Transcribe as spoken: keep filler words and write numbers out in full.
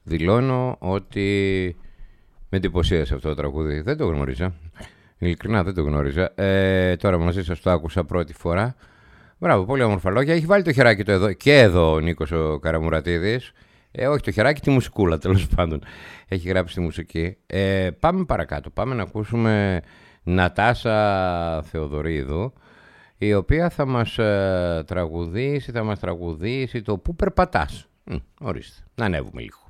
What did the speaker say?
δηλώνω ότι με εντυπωσίασε αυτό το τραγούδι. Δεν το γνώριζα. Ειλικρινά δεν το γνώριζα. Ε, τώρα μαζί σας το άκουσα πρώτη φορά. Μπράβο, πολύ όμορφα λόγια. Έχει βάλει το χεράκι του εδώ και εδώ ο Νίκος ο Καραμουρατίδης. Ε, όχι το χεράκι, τη μουσικούλα τέλος πάντων. Έχει γράψει τη μουσική. Ε, πάμε παρακάτω. Πάμε να ακούσουμε Νατάσα Θεοδωρίδου, η οποία θα μας ε, τραγουδήσει, θα μας τραγουδήσει το «Πού περπατάς». Μ, ορίστε, να ανέβουμε λίγο.